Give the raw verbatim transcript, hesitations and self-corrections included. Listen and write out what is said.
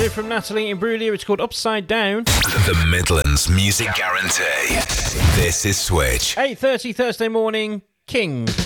new from Natalie Imbruglia. It's called Upside Down. The Midlands Music Guarantee. This is Switch. eight thirty Thursday morning, King.